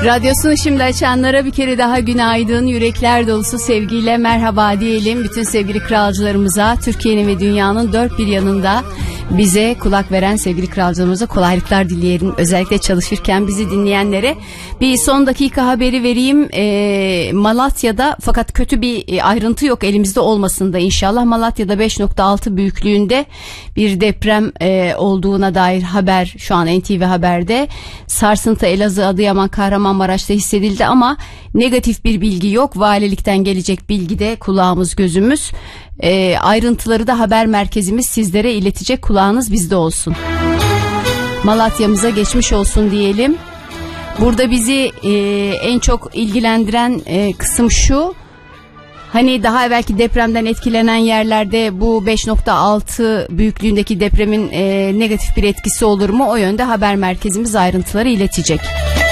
Radyosunu şimdi açanlara bir kere daha günaydın, yürekler dolusu sevgiyle merhaba diyelim. Bütün sevgili kralcılarımıza, Türkiye'nin ve dünyanın dört bir yanında bize kulak veren sevgili kralcılarımıza kolaylıklar dileyelim. Özellikle çalışırken bizi dinleyenlere bir son dakika haberi vereyim. Malatya'da, fakat kötü bir ayrıntı yok elimizde olmasın da inşallah, Malatya'da 5.6 büyüklüğünde bir deprem olduğuna dair haber şu an NTV Haber'de. Sarsıntı Elazığ, Adıyaman, Kahramanmaraş'ta hissedildi ama negatif bir bilgi yok. Valilikten gelecek bilgide kulağımız gözümüz. Ayrıntıları da haber merkezimiz sizlere iletecek, kulağınız bizde olsun. Malatya'mıza geçmiş olsun diyelim. Burada bizi en çok ilgilendiren kısım şu: hani daha evvelki depremden etkilenen yerlerde bu 5.6 büyüklüğündeki depremin negatif bir etkisi olur mu? O yönde haber merkezimiz ayrıntıları iletecek.